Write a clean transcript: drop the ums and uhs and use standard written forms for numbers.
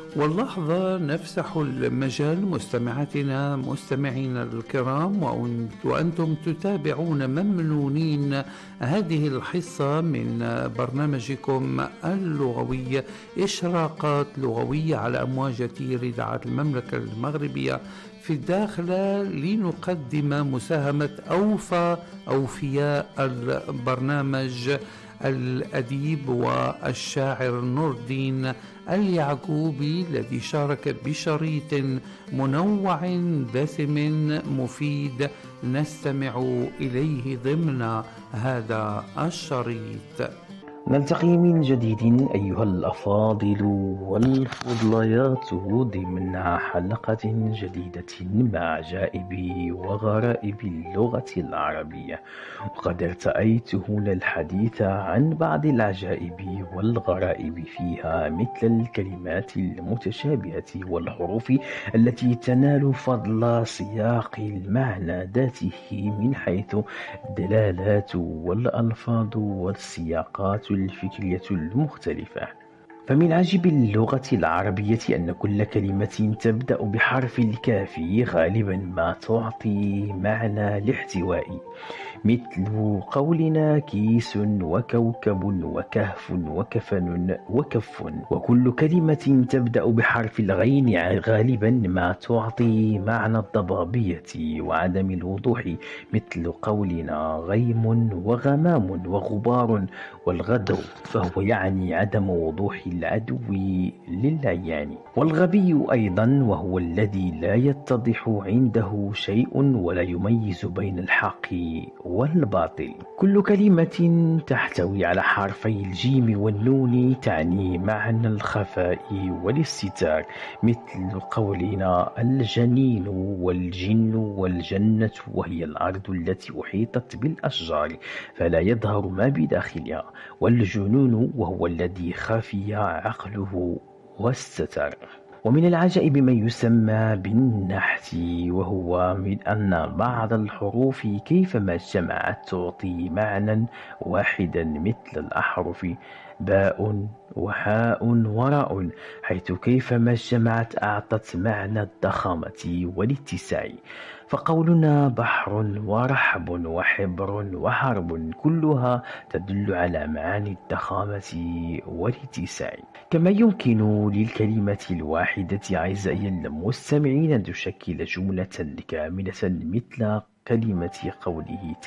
واللحظة نفسح المجال مستمعاتنا مستمعينا الكرام، وأنتم تتابعون ممنونين هذه الحصة من برنامجكم اللغوي إشراقات لغوية على أمواج أثير إذاعة المملكة المغربية في الداخلة، لنقدم مساهمة أوفياء البرنامج الأديب والشاعر نور الدين اليعقوبي، الذي شارك بشريط منوع دسم مفيد نستمع إليه ضمن هذا الشريط. نلتقي من جديد أيها الأفاضل والفضليات ضمن حلقة جديدة مع عجائب وغرائب اللغة العربية. وقد ارتأيت هنا الحديث عن بعض العجائب والغرائب فيها، مثل الكلمات المتشابهة والحروف التي تنال فضل سياق المعنى ذاته من حيث الدلالات والألفاظ والسياقات الفكرية المختلفة. فمن عجب اللغة العربية أن كل كلمة تبدأ بحرف الكاف غالبا ما تعطي معنى الاحتواء، مثل قولنا كيس وكوكب وكهف وكفن وكف. وكل كلمة تبدأ بحرف الغين غالبا ما تعطي معنى الضبابية وعدم الوضوح، مثل قولنا غيم وغمام وغبار والغدو، فهو يعني عدم وضوح العدو للعيان. والغبي أيضا وهو الذي لا يتضح عنده شيء ولا يميز بين الحق والباطل. كل كلمة تحتوي على حرفي الجيم والنون تعني معنى الخفاء والاستتار، مثل قولنا الجنين والجن والجنة، وهي الأرض التي أحيطت بالأشجار فلا يظهر ما بداخلها، والجنون وهو الذي خفي عقله واستتر. ومن العجائب ما يسمى بالنحت، وهو من أن بعض الحروف كيفما اجتمعت تعطي معنى واحدا، مثل الأحرف باء وحاء وراء، حيث كيفما اجتمعت أعطت معنى الضخامة والاتساع. فقولنا بحر ورحب وحبر وحرب كلها تدل على معاني الضخامة والاتساع. كما يمكن للكلمة الواحدة أعزائي المستمعين أن تشكل جملة كاملة، مثل كلمة قوله